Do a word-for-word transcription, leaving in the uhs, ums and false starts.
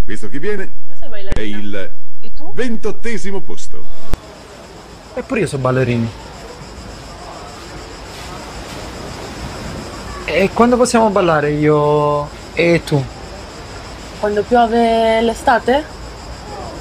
Visto chi viene, Io sono è ballerina. il E tu? ventottesimo posto. Eppure io so ballerini. E quando possiamo ballare io e tu? Quando piove l'estate?